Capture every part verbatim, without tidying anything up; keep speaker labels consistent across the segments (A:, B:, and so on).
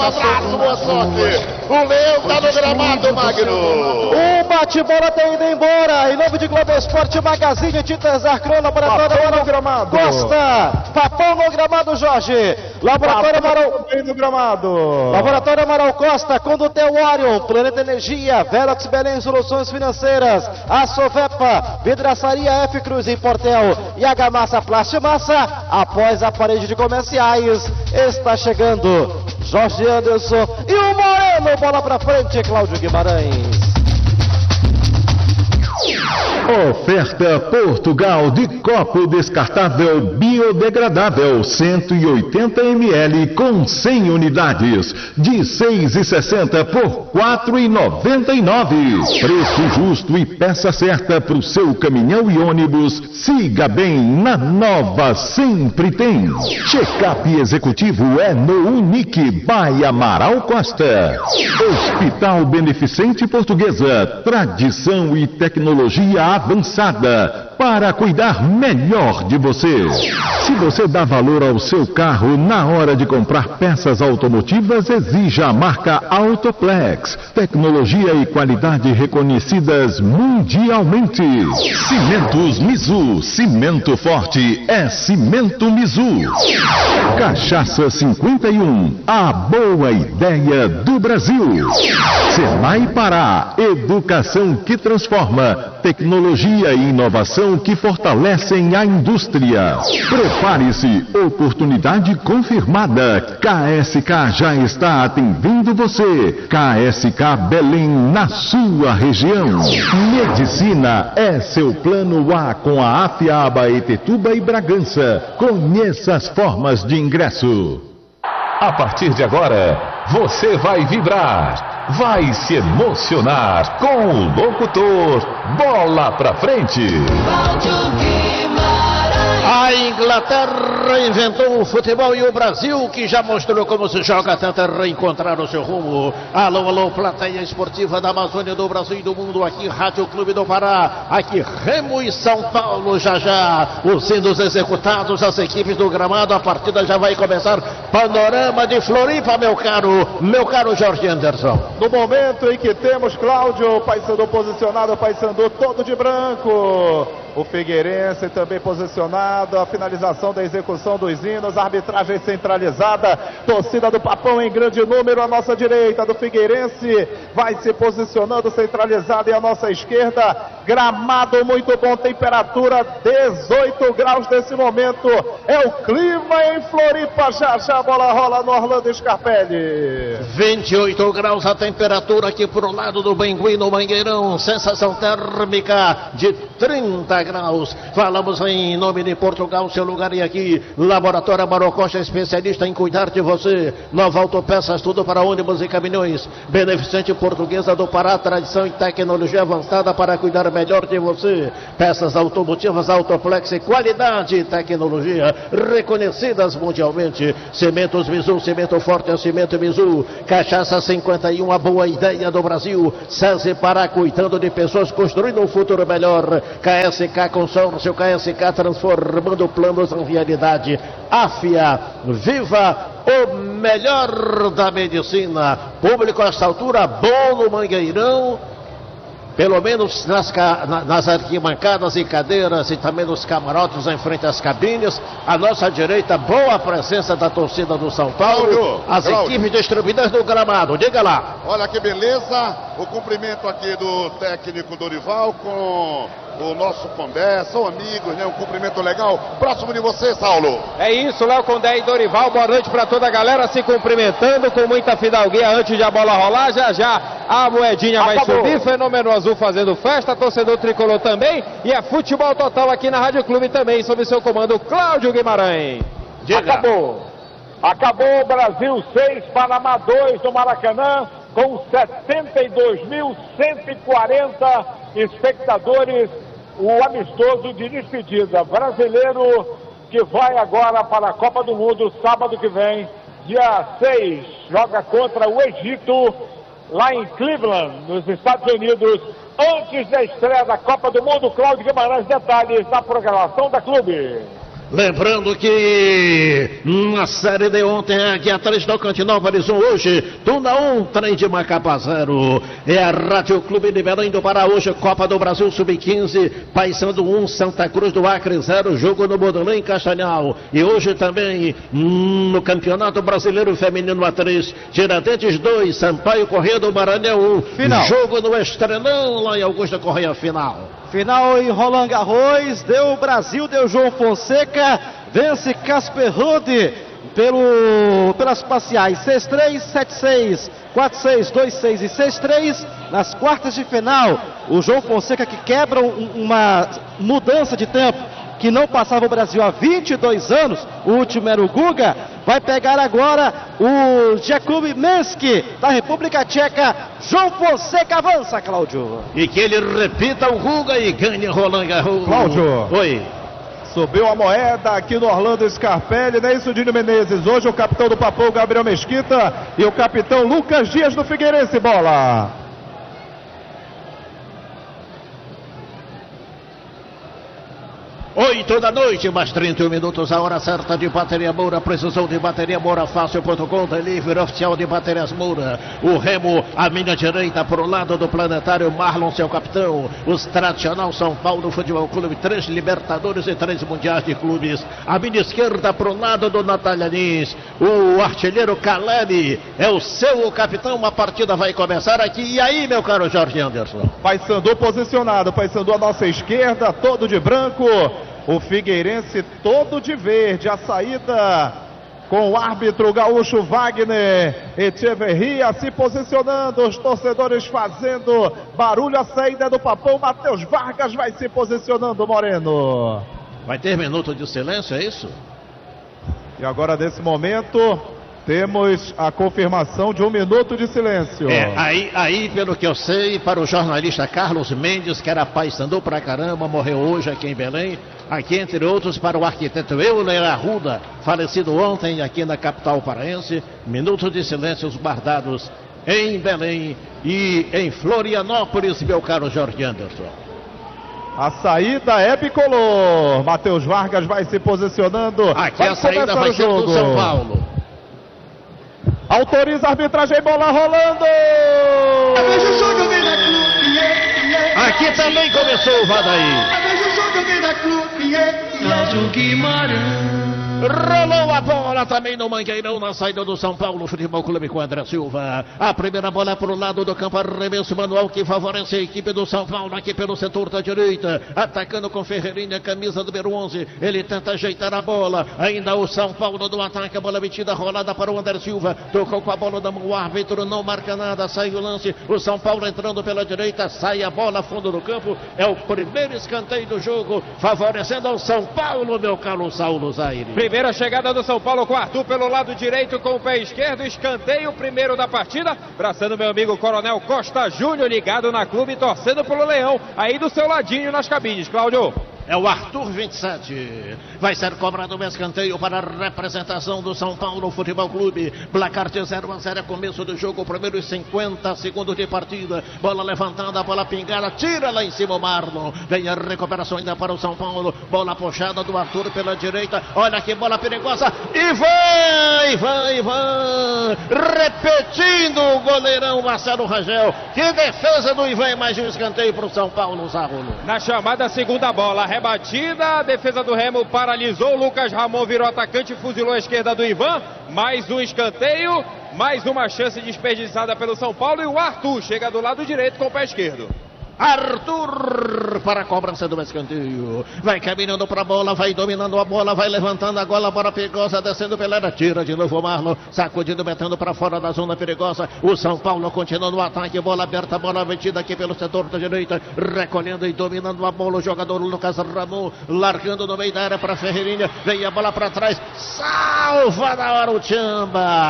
A: abraço, boa sorte. O Leão tá no gramado, Magno.
B: O bate-bola tá indo embora. Em nome de Globo Esporte, Magazine, Tintas Arcron, Laboratório Amaral
C: gramado.
B: Costa. Papão no gramado, Jorge. Laboratório Amaral
C: no gramado.
B: Laboratório Amaral Costa, Condutel Orion, Planeta Energia, Velox Belém Soluções Financeiras, a Sovepa, Vidraçaria F Cruz em Portel e a Gamassa Plastimassa. Após a parede de comerciais, está chegando Jorge Anderson e o Moreno. Bola pra frente, Cláudio Guimarães.
D: Oferta Portugal de copo descartável biodegradável cento e oitenta mililitros com cem unidades de seis e sessenta por quatro e noventa e nove. Preço justo e peça certa para o seu caminhão e ônibus. Siga bem, na Nova sempre tem. Check-up executivo é no Unique by Amaral Costa. Hospital Beneficente Portuguesa, tradição e tecnologia avançada para cuidar melhor de você. Se você dá valor ao seu carro na hora de comprar peças automotivas, exija a marca Autoplex. Tecnologia e qualidade reconhecidas mundialmente. Cimentos Mizu. Cimento forte é Cimento Mizu. Cachaça cinquenta e um. A boa ideia do Brasil. Senai Pará. Educação que transforma. Tecnologia e inovação que fortalecem a indústria. Prepare-se, oportunidade confirmada. K S K já está atendendo você. K S K Belém na sua região. Medicina é seu plano A com a Afiaba, Etetuba e Bragança. Conheça as formas de ingresso.
E: A partir de agora, você vai vibrar, vai se emocionar com o locutor Bola pra Frente.
A: A Inglaterra inventou o futebol e o Brasil, que já mostrou como se joga, tenta reencontrar o seu rumo. Alô, alô, plateia esportiva da Amazônia, do Brasil e do mundo. Aqui, Rádio Clube do Pará. Aqui, Remo e São Paulo, já já. Os hinos executados, as equipes do gramado. A partida já vai começar. Panorama de Floripa, meu caro, meu caro Jorge Anderson.
C: No momento em que temos Cláudio, Paysandu posicionado, Paysandu todo de branco. O Figueirense também posicionado, a finalização da execução dos hinos, arbitragem centralizada, torcida do Papão em grande número, à nossa direita do Figueirense, vai se posicionando centralizada e à nossa esquerda, gramado muito bom, temperatura dezoito graus nesse momento, é o clima em Floripa, já já a bola rola no Orlando Scarpelli.
A: vinte e oito graus a temperatura aqui pro lado do Bengui, no Mangueirão, sensação térmica de trinta graus. Falamos em nome de Portugal, seu lugar e aqui, Laboratório Amaral Costa, especialista em cuidar de você. Nova Autopeças, tudo para ônibus e caminhões. Beneficente Portuguesa do Pará, tradição e tecnologia avançada para cuidar melhor de você. Peças automotivas, Autoplex, qualidade e tecnologia reconhecidas mundialmente. Cimentos Mizu, cimento forte é cimento Mizu. Cachaça cinquenta e um, a boa ideia do Brasil. SESI Pará, cuidando de pessoas, construindo um futuro melhor. K S K Consórcio, K S K transformando planos em realidade. Afia, viva o melhor da medicina. Público a esta altura, bom no Mangueirão. Pelo menos nas, nas arquibancadas e cadeiras e também nos camarotes em frente às cabines. À nossa direita, boa presença da torcida do São Paulo.
F: Cláudio,
A: as
F: Cláudio.
A: equipes distribuídas do gramado. Diga lá.
F: Olha que beleza. O cumprimento aqui do técnico Dorival com o nosso Condé. São amigos, né? Um cumprimento legal. Próximo de você, Saulo.
G: É isso, Léo Condé e Dorival. Boa noite para toda a galera se cumprimentando com muita fidalguia antes de a bola rolar. Já já a moedinha vai
C: Acabou.
G: subir. Fenômeno Azul fazendo festa, torcedor tricolor também. E é futebol total aqui na Rádio Clube também, sob seu comando, Cláudio Guimarães.
A: Diga.
C: Acabou. Acabou, Brasil seis, Panamá dois no Maracanã, com setenta e dois mil cento e quarenta espectadores. O amistoso de despedida brasileiro, que vai agora para a Copa do Mundo, sábado que vem, dia seis, joga contra o Egito, lá em Cleveland, nos Estados Unidos, antes da estreia da Copa do Mundo. Cláudio Guimarães, detalhes da programação da Clube.
A: Lembrando que na série de ontem, aqui atrás do Cantinópolis um, hoje, Tuna um, trem de Macapá zero. É a Rádio Clube de Belém do Pará, hoje, Copa do Brasil sub quinze, Paysandu um, Santa Cruz do Acre zero, jogo no Bordelém Castanhal. E hoje também no Campeonato Brasileiro Feminino A três, Tiradentes dois, Sampaio Corrêa do Maranhão um.
B: Final.
A: Jogo no Estrelão, lá em Augusta Correia, final.
B: Final em Roland Garros, deu Brasil, deu João Fonseca, vence Casper Ruud pelo, pelas parciais seis três, sete seis, quatro seis, dois seis e seis três. Nas quartas de final, o João Fonseca, que quebra um, uma mudança de tempo que não passava o Brasil há vinte e dois anos, o último era o Guga, vai pegar agora o Jakub Mensky, da República Tcheca. João Fonseca avança, Cláudio.
A: E que ele repita o Guga e ganhe Roland Garros.
C: Cláudio.
A: Oi.
C: Subiu a moeda aqui no Orlando Scarpelli, não é isso, Dino Menezes? Hoje o capitão do Papão, Gabriel Mesquita, e o capitão Lucas Dias do Figueirense, bola.
A: Oito da noite, mais trinta e um minutos, a hora certa de Bateria Moura. Precisou de Bateria Moura Fácil ponto com, delivery oficial de Baterias Moura. O Remo, à minha direita, pro lado do Planetário, Marlon, seu capitão. Os tradicional São Paulo Futebol Clube, três Libertadores e três Mundiais de Clubes. À minha esquerda, pro lado do Natália Lins, o artilheiro Caleb, é o seu capitão. A partida vai começar aqui. E aí, meu caro Jorge Anderson?
C: Paysandu posicionado, Paysandu à nossa esquerda, todo de branco. O Figueirense todo de verde, a saída com o árbitro gaúcho Wagner Echeverria se posicionando, os torcedores fazendo barulho, a saída do Papão, Matheus Vargas vai se posicionando, Moreno.
A: Vai ter minuto de silêncio, é isso?
C: E agora nesse momento temos a confirmação de um minuto de silêncio.
A: É, aí, aí, pelo que eu sei, para o jornalista Carlos Mendes, que era Paysandu pra caramba, morreu hoje aqui em Belém. Aqui, entre outros, para o arquiteto Euler Arruda, falecido ontem aqui na capital paraense. Minutos de silêncios guardados em Belém e em Florianópolis, meu caro Jorge Anderson.
C: A saída é bicolor. Matheus Vargas vai se posicionando.
A: Aqui
C: vai
A: a saída vai ser do São Paulo.
C: Autoriza a arbitragem, bola rolando!
A: Aqui também começou o Vadaí. Rolou a bola também no Mangueirão, na saída do São Paulo Futebol Clube com André Silva. A primeira bola para o lado do campo, arremesso manual que favorece a equipe do São Paulo aqui pelo setor da direita. Atacando com Ferreirinha, camisa número onze. Ele tenta ajeitar a bola. Ainda o São Paulo do ataque, a bola metida, rolada para o André Silva. Tocou com a bola da mão, o árbitro não marca nada. Sai o lance, o São Paulo entrando pela direita, sai a bola fundo do campo. É o primeiro escanteio do jogo, favorecendo ao São Paulo, meu caro Saulo Zaire.
G: Primeira chegada do São Paulo com Arthur pelo lado direito com o pé esquerdo, escanteio primeiro da partida, abraçando meu amigo Coronel Costa Júnior, ligado na clube, torcendo pelo Leão, aí do seu ladinho nas cabines, Cláudio.
A: É o Arthur vinte e sete. Vai ser cobrado o escanteio para a representação do São Paulo Futebol Clube. Placar de zero a zero, começo do jogo, primeiros cinquenta segundos de partida. Bola levantada, bola pingada, tira lá em cima o Marlon. Vem a recuperação ainda para o São Paulo. Bola puxada do Arthur pela direita. Olha que bola perigosa. E vai, vai, vai. Repetindo o goleirão Marcelo Rangel. Que defesa do Ivan, mais um escanteio para o São Paulo, Zarulo.
G: Na chamada segunda bola, rebatida, a defesa do Remo paralisou, Lucas Ramon virou atacante, fuzilou a esquerda do Ivan, mais um escanteio, mais uma chance desperdiçada pelo São Paulo e o Arthur chega do lado direito com o pé esquerdo.
A: Arthur para a cobrança do escanteio. Vai caminhando para a bola, vai dominando a bola, vai levantando agora a bola perigosa, descendo pela área, tira de novo o Marlon, sacudindo, metendo para fora da zona perigosa. O São Paulo continua no ataque, bola aberta, bola metida aqui pelo setor da direita, recolhendo e dominando a bola o jogador Lucas Ramon, largando no meio da área para Ferreirinha, vem a bola para trás, salva na hora o Tchamba.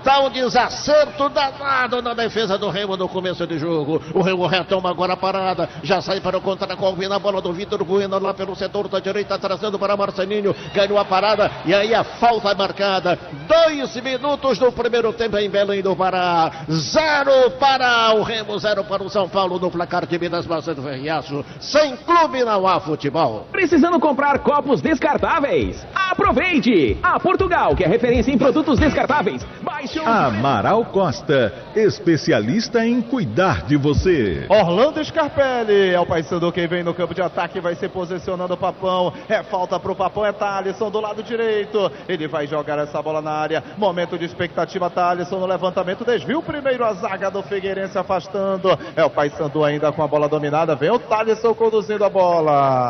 A: tá um desacerto danado na defesa do Remo no começo de jogo. O Remo retoma agora a parada, já sai para o contra-golpe na bola do Vitor Bueno lá pelo setor da direita, trazendo para Marcelinho, ganhou a parada e aí a falta marcada. Dois minutos do primeiro tempo em Belém do Pará. Zero para o Remo, zero para o São Paulo no placar de Minas Macedo Ferriaço. Sem clube não há futebol.
H: Precisando comprar copos descartáveis? Aproveite! A Portugal, que é referência em produtos descartáveis. Baixe o...
D: Amaral Costa, especialista em cuidar de você.
C: Orlando Scarpelli é o Paysandu quem vem no campo de ataque, vai se posicionando o Papão. É falta pro Papão, é Thalisson do lado direito. Ele vai jogar essa bola na área. Momento de expectativa, Thalisson no levantamento. Desvio primeiro a zaga do Figueirense afastando. É o Paysandu ainda com a bola dominada. Vem o Thalisson conduzindo a bola.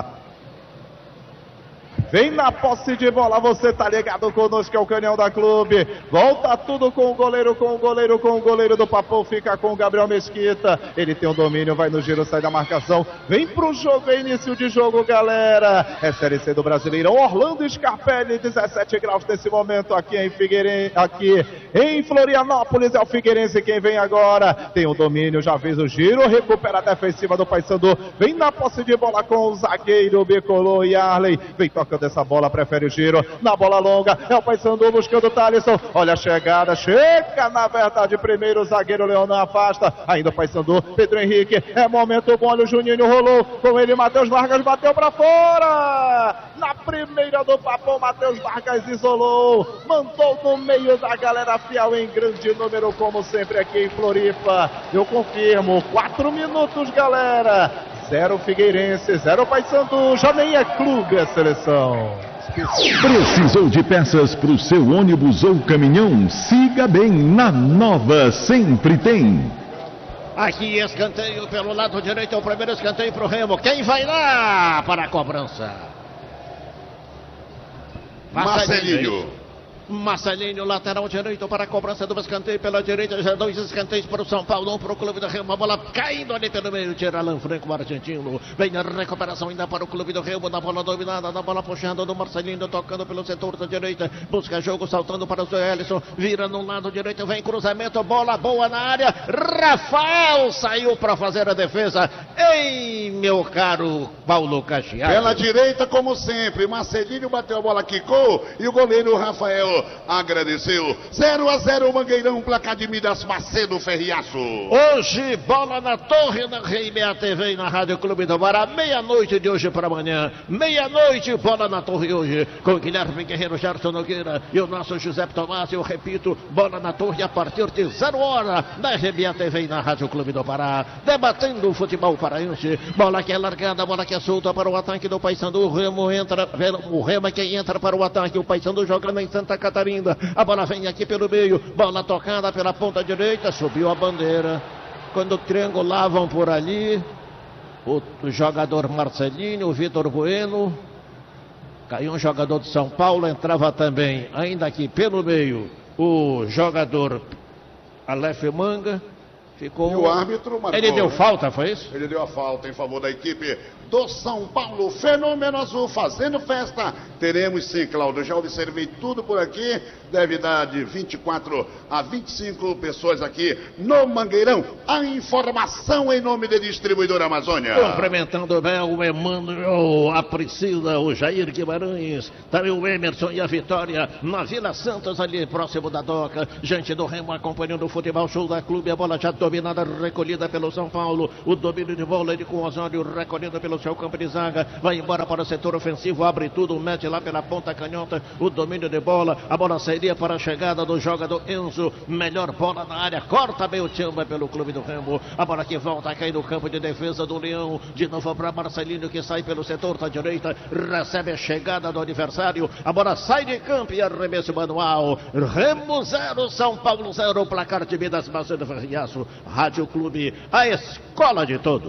C: Vem na posse de bola, você tá ligado conosco, é o Canhão da Clube. Volta tudo com o goleiro, com o goleiro, com o goleiro do Papão. Fica com o Gabriel Mesquita. Ele tem o domínio, vai no giro, sai da marcação. Vem pro jogo, é início de jogo, galera. É Série C do Brasileirão. Orlando Scarpelli, dezessete graus nesse momento aqui em Figueirense, aqui em Florianópolis. É o Figueirense quem vem agora. Tem o domínio, já fez o giro. Recupera a defensiva do Paysandu. Vem na posse de bola com o zagueiro Bicolô e Arley. Vem tocando essa bola, prefere o giro, na bola longa, é o Paysandu buscando o Thalisson, olha a chegada, chega na verdade, primeiro o zagueiro Leonan afasta, ainda o Paysandu, Pedro Henrique, é momento bom, olha o Juninho rolou, com ele Matheus Vargas bateu pra fora, na primeira do Papão, Matheus Vargas isolou, mandou no meio da galera fiel em grande número, como sempre aqui em Floripa, eu confirmo, quatro minutos, galera. Zero Figueirense, zero Paysandu, já nem é clube a seleção.
D: Precisou de peças para o seu ônibus ou caminhão? Siga bem, na Nova sempre tem.
A: Aqui escanteio pelo lado direito, é o primeiro escanteio para o Remo. Quem vai lá para a cobrança?
F: Marcelinho.
A: Marcelinho, lateral direito para a cobrança do escanteio pela direita, já dois escanteios para o São Paulo, um para o clube do Remo, a bola caindo ali pelo meio, tira Alan Franco, o argentino, vem a recuperação ainda para o clube do Remo, na bola dominada, na bola puxando do Marcelinho, tocando pelo setor da direita, busca jogo, saltando para o Joelson, vira no lado direito, vem cruzamento, bola boa na área, Rafael saiu para fazer a defesa, ei meu caro Paulo Caxias.
F: Pela direita como sempre, Marcelinho bateu a bola, quicou, e o goleiro Rafael agradeceu. Zero a zero Mangueirão, placar de Minas Macedo Ferriaço.
A: Hoje, bola na torre, na R B A T V e na Rádio Clube do Pará, meia-noite de hoje para amanhã. Meia-noite, bola na torre hoje, com Guilherme Guerreiro, Gerson Nogueira e o nosso José Tomás. Eu repito, bola na torre a partir de zero hora, na R B A T V e na Rádio Clube do Pará, debatendo o futebol paraense. Bola que é largada, bola que é solta para o ataque do Paysandu. O Remo entra, o Remo é quem entra para o ataque. O Paysandu jogando em Santa Catarina. A bola vem aqui pelo meio, bola tocada pela ponta direita, subiu a bandeira. Quando triangulavam por ali, o, o jogador Marcelinho, o Vitor Bueno, caiu um jogador de São Paulo, entrava também, ainda aqui pelo meio, o jogador Aleph Manga. Ficou...
F: E o árbitro marcou.
A: Ele deu falta, foi isso?
F: Ele deu a falta em favor da equipe do São Paulo. Fenômeno Azul fazendo festa. Teremos sim, Cláudio. Já observei tudo por aqui. Deve dar de vinte e quatro a vinte e cinco pessoas aqui no Mangueirão. A informação em nome da distribuidora Amazônia.
A: Cumprimentando bem o Emmanuel, a Priscila, o Jair Guimarães, também o Emerson e a Vitória na Vila Santos, ali próximo da Doca. Gente do Remo acompanhando o futebol show da clube. A bola já dominada, recolhida pelo São Paulo. O domínio de bola ele com o Osório, recolhido pelo seu campo de zaga. Vai embora para o setor ofensivo, abre tudo, mete lá pela ponta canhota. O domínio de bola, a bola sairia para a chegada do jogador Enzo. Melhor bola na área, corta bem o Tchamba pelo clube do Remo. A bola que volta a cair no campo de defesa do Leão. De novo para Marcelinho, que sai pelo setor da direita. Recebe a chegada do adversário. A bola sai de campo e arremesso manual. Remo zero, São Paulo zero. Placar de Minas Macedo Ferriaço. Rádio Clube, a escola de todos.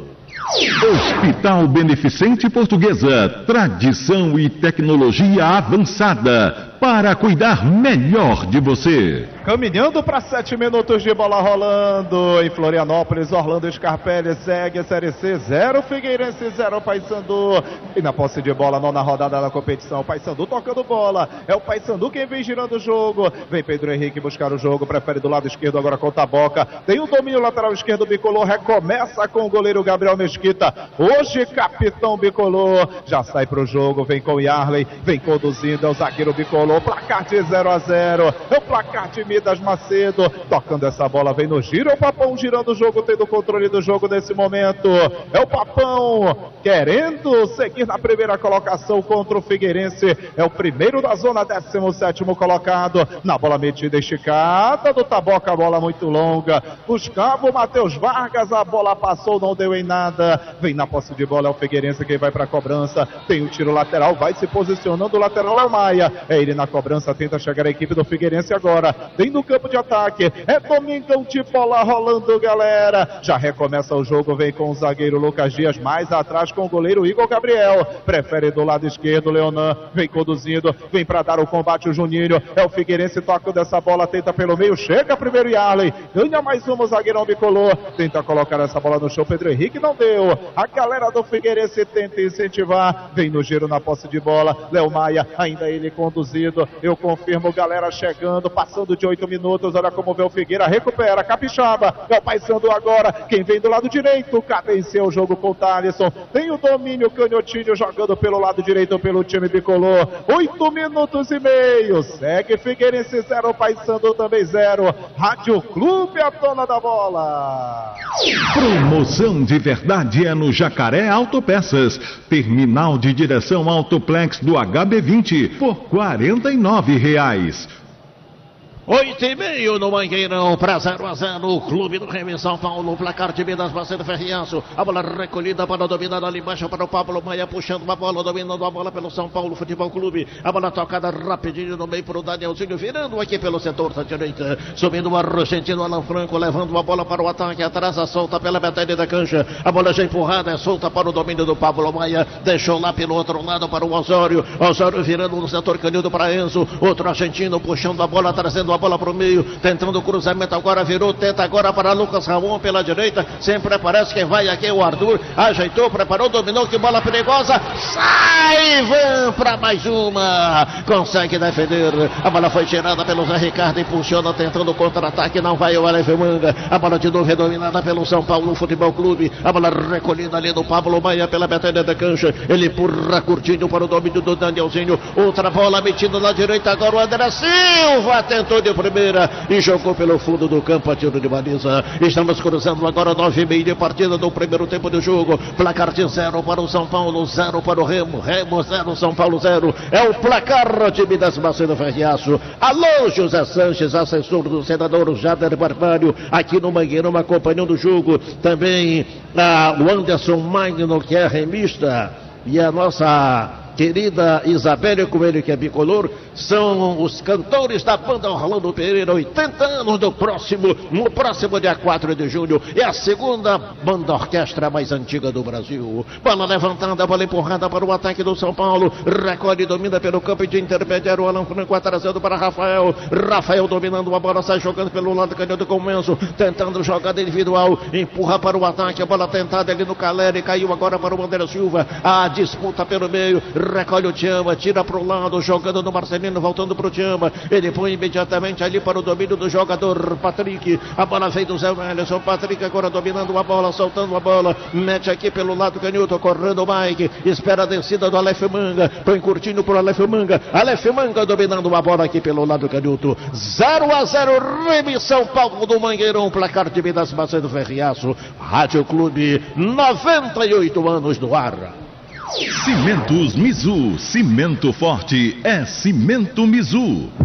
D: Hospital Beneficente Portuguesa, tradição e tecnologia avançada. para cuidar melhor de você.
C: Caminhando para sete minutos de bola rolando em Florianópolis, Orlando Scarpelli segue a Série C, zero Figueirense, zero Paysandu. E na posse de bola, nona rodada da competição, Paysandu tocando bola, é o Paysandu quem vem girando o jogo. Vem Pedro Henrique buscar o jogo, prefere do lado esquerdo agora com o Taboca. Tem o domínio lateral esquerdo, Bicolor recomeça com o goleiro Gabriel Mesquita. Hoje capitão Bicolor, já sai pro jogo, vem com o Yarley, vem conduzindo, é o zagueiro Bicolor, placar de zero a zero, é o placar de Midas Macedo, tocando essa bola, vem no giro, é o Papão girando o jogo, tendo o controle do jogo nesse momento, é o Papão querendo seguir na primeira colocação contra o Figueirense, é o primeiro da zona, décimo sétimo colocado, na bola metida esticada do Taboca, a bola muito longa, buscava o Matheus Vargas, a bola passou, não deu em nada, vem na posse de bola, é o Figueirense quem vai para a cobrança, tem o tiro lateral, vai se posicionando, o lateral é o Maia, é ele na cobrança, tenta chegar a equipe do Figueirense agora, tem no campo de ataque, é Domingão de bola rolando, galera, já recomeça o jogo, vem com o zagueiro Lucas Dias, mais atrás com o goleiro Igor Gabriel, prefere do lado esquerdo, Leonan, vem conduzindo, vem para dar o combate o Juninho, é o Figueirense tocando essa bola, tenta pelo meio, chega primeiro Yarley, ganha mais uma, o zagueirão Bicolor, tenta colocar essa bola no chão, Pedro Henrique não deu, a galera do Figueirense tenta incentivar, vem no giro na posse de bola, Léo Maia, ainda ele conduzido, eu confirmo, galera chegando, passando de oito minutos, olha como vê o Figueira, recupera, Capixaba, é o Paysandu agora, quem vem do lado direito, cadenciou o jogo com o Thalisson, tem o domínio, Canhotinho jogando pelo lado direito pelo time Bicolor, oito minutos e meio, segue Figueirense zero, Paysandu também zero, Rádio Clube, a dona da bola.
D: Promoção de verdade é no Jacaré Autopeças, terminal de direção Autoplex do H B vinte, por quarenta e nove reais.
A: Oito e meio no Mangueirão, para zero a zero, o Clube do Remo em São Paulo, placar de Midas Macedo Ferriaço, a bola recolhida para dominar ali embaixo para o Pablo Maia, puxando uma bola, dominando a bola pelo São Paulo Futebol Clube, a bola tocada rapidinho no meio para o Danielzinho, virando aqui pelo setor da direita, subindo o argentino Alan Franco, levando a bola para o ataque, atrás a solta pela metade da cancha, a bola já empurrada, é solta para o domínio do Pablo Maia, deixou lá pelo outro lado para o Osório, Osório virando no setor canhoto para Enzo, outro argentino puxando a bola, trazendo a bola para o meio, tentando o cruzamento agora, virou, tenta agora para Lucas Ramon pela direita, sempre aparece quem vai aqui, o Arthur, ajeitou, preparou, dominou, que bola perigosa, sai, Van para mais uma, consegue defender, a bola foi tirada pelo Zé Ricardo, impulsiona, tentando o contra-ataque, não vai o Aleph Manga, a bola de novo é dominada pelo São Paulo Futebol Clube, a bola recolhida ali do Pablo Maia pela metade da cancha, ele empurra curtinho para o domínio do Danielzinho, outra bola metida na direita, agora o André Silva tentou de primeira e jogou pelo fundo do campo a tiro de baliza. Estamos cruzando agora nove e meia de partida do primeiro tempo do jogo. Placar de zero para o São Paulo, zero para o Remo. Remo zero, São Paulo zero. É o placar de Midas Macedo Ferriaço. Alô, José Sanches, assessor do senador Jader Barbalho, aqui no Mangueirão, acompanhando o jogo. Também ah, o Anderson Magno, que é remista, e a nossa querida Isabelle Coelho, que é bicolor, são os cantores da banda Orlando Pereira, oitenta anos do próximo, no próximo dia quatro de julho, é a segunda banda orquestra mais antiga do Brasil. Bola levantada, bola empurrada para o ataque do São Paulo, recolhe e domina pelo campo de intermediário, o Alan Franco atrasando para Rafael, Rafael dominando a bola, sai jogando pelo lado canhoto com o Menzo, tentando jogada individual, empurra para o ataque, a bola tentada ali no Caleri, caiu agora para o André Silva, a disputa pelo meio, recolhe o Tiama, tira para o lado, jogando no Marcelino, voltando para o Tiama, ele põe imediatamente ali para o domínio do jogador Patrick, a bola veio do Zé Wellison, Patrick agora dominando a bola, soltando a bola, mete aqui pelo lado canhoto, correndo o Mike, espera a descida do Aleph Manga, põe curtinho para o Aleph Manga, Aleph Manga dominando a bola aqui pelo lado canhoto, zero a zero, Remo São Paulo do Mangueirão, placar de Midas Macedo Ferriaço, Rádio Clube, noventa e oito anos do ar.
D: Cimentos Mizu, cimento forte é Cimento Mizu.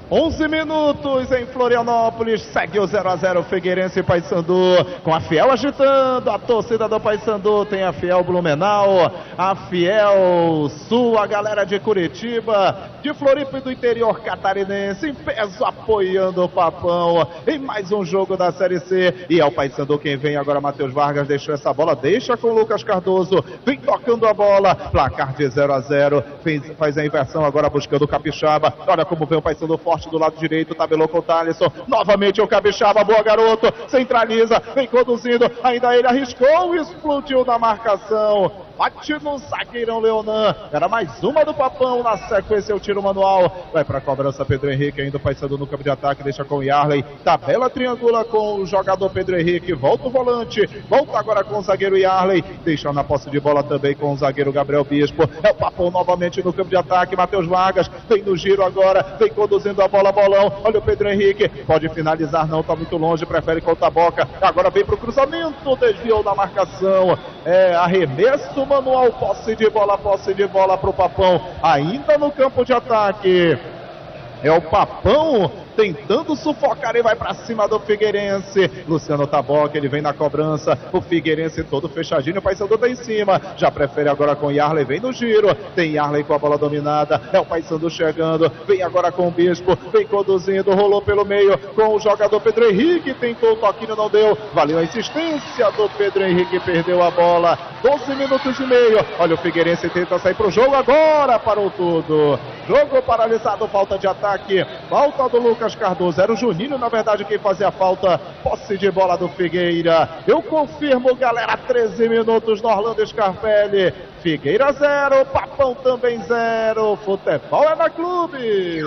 C: onze minutos em Florianópolis, segue o zero a zero Figueirense e Paysandu, com a Fiel agitando, a torcida do Paysandu, tem a Fiel Blumenau, a Fiel Sul, a galera de Curitiba, de Floripa e do interior catarinense, em peso apoiando o Papão, em mais um jogo da Série C, e é o Paysandu quem vem agora. Matheus Vargas deixou essa bola, deixa com o Lucas Cardoso, vem tocando a bola, placar de zero a zero, fez, faz a inversão agora buscando o Capixaba, olha como vem o Paysandu forte do lado direito, tabelou com o Thalisson, novamente o Capixaba, boa garoto, centraliza, vem conduzindo, ainda ele arriscou, explodiu na marcação, bate no zagueirão Leonan, era mais uma do Papão, na sequência o tiro manual, vai pra cobrança Pedro Henrique, ainda o Paysandu no campo de ataque, deixa com o Yarley, tabela triangula com o jogador Pedro Henrique, volta o volante, volta agora com o zagueiro Yarley, deixa na posse de bola também com o zagueiro Gabriel Bispo, é o Papão novamente no campo de ataque, Matheus Vargas, vem no giro agora, vem conduzindo a bola, bolão, olha o Pedro Henrique, pode finalizar não, tá muito longe, prefere contar a boca, agora vem pro cruzamento, desviou da marcação, é arremesso manual, posse de bola, posse de bola pro Papão, ainda no campo de ataque, é o Papão tentando sufocar e vai pra cima do Figueirense, Luciano Taboca, ele vem na cobrança, o Figueirense todo fechadinho, o Paysandu tá em cima, já prefere agora com o Yarley, vem no giro, tem Yarley com a bola dominada, é o Paysandu chegando, vem agora com o Bispo, vem conduzindo, rolou pelo meio com o jogador Pedro Henrique, tentou o toquinho, não deu, valeu a insistência do Pedro Henrique, perdeu a bola, doze minutos e meio, olha o Figueirense tenta sair pro jogo, agora parou tudo, jogo paralisado, falta de ataque, falta do Lucas Cardoso, era o Juninho na verdade quem fazia a falta, posse de bola do Figueira, eu confirmo galera, treze minutos no Orlando Scarpelli, Figueira zero, Papão também zero, futebol é na Clube.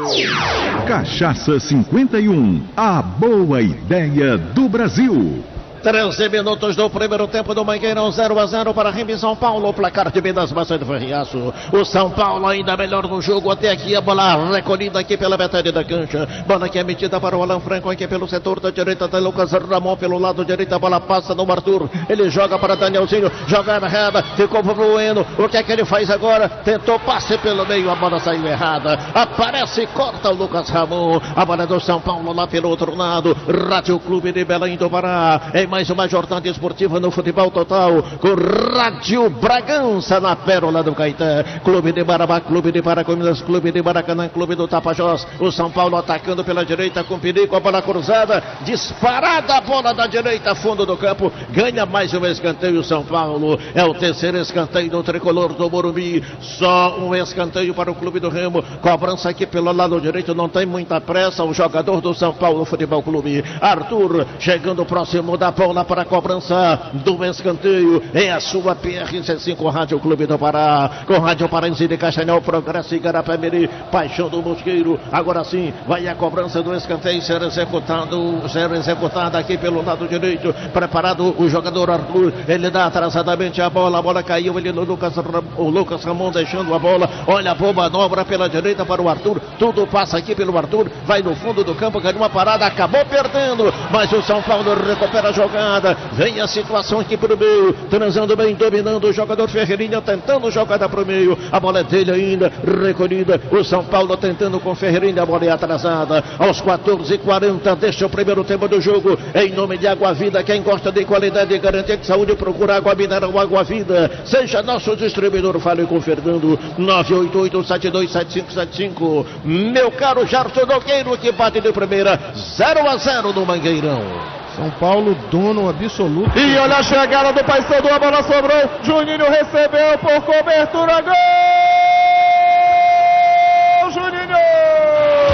D: Cachaça cinquenta e um, a boa ideia do Brasil.
A: treze minutos do primeiro tempo do Mangueirão, zero a zero para Remy São Paulo, placar de Minas Maçã do Ferriaço. O São Paulo ainda melhor no jogo, até aqui a bola recolhida aqui pela metade da cancha, bola que é metida para o Alan Franco aqui pelo setor da direita, da Lucas Ramon pelo lado direito, a bola passa no Arthur, ele joga para Danielzinho, joga errada, ficou fluindo, o que é que ele faz agora? Tentou passe pelo meio, a bola saiu errada, aparece e corta o Lucas Ramon, a bola do São Paulo lá pelo outro lado, Rádio Clube de Belém do Pará, em mais uma jornada esportiva no futebol total, com Rádio Bragança na Pérola do Caetã, Clube de Marabá, Clube de Paracominas, Clube de Maracanã, Clube do Tapajós, o São Paulo atacando pela direita com perigo, a bola cruzada, disparada a bola da direita, fundo do campo, ganha mais um escanteio São Paulo, é o terceiro escanteio do tricolor do Morumbi, só um escanteio para o Clube do Remo, cobrança aqui pelo lado direito, não tem muita pressa, o jogador do São Paulo Futebol Clube, Arthur, chegando próximo da bola para a cobrança do escanteio, é a sua P R C cinco Rádio Clube do Pará, com Rádio Paraense de Castanhal, Progresso e Garapé-Miri, Paixão do Mosqueiro, agora sim, vai a cobrança do escanteio ser executado, ser executada aqui pelo lado direito, preparado o jogador Arthur, ele dá atrasadamente a bola, a bola caiu, ele no Lucas, o Lucas Ramon deixando a bola, olha a boa manobra pela direita para o Arthur, tudo passa aqui pelo Arthur, vai no fundo do campo, ganhou uma parada, acabou perdendo, mas o São Paulo recupera a jogada, vem a situação aqui para o meio, transando bem, dominando o jogador Ferreirinha, tentando jogada para o meio, a bola é dele ainda, recolhida, o São Paulo tentando com Ferreirinha, a bola é atrasada, aos quatorze e quarenta, deixa o primeiro tempo do jogo, em nome de Água Vida, quem gosta de qualidade e garantia de saúde, procura Água Mineral, Água Vida, seja nosso distribuidor, fale com o Fernando, nove oito oito, sete dois sete cinco sete cinco, meu caro Jarto Nogueiro, que bate de primeira, zero a zero no Mangueirão.
I: São Paulo, dono absoluto.
C: E olha a chegada do Paysandu, a bola sobrou, Juninho recebeu por cobertura, gol!